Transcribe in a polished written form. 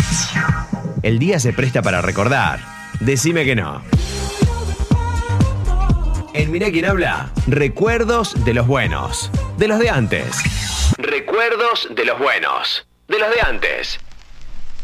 El día se presta para recordar. Decime que no. En Mirá quién habla, recuerdos de los buenos. De los de antes. Recuerdos de los buenos. De los de antes.